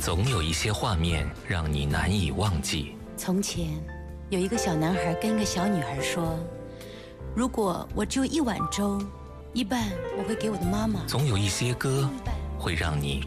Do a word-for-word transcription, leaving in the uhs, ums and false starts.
总有一些画面让你难以忘记。 从前，有一个小男孩跟一个小女孩说：“如果我只有一碗粥，一半我会给我的妈妈。” 总有一些歌会让你